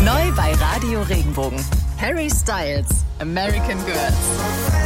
Neu bei Radio Regenbogen. Harry Styles, American Girls.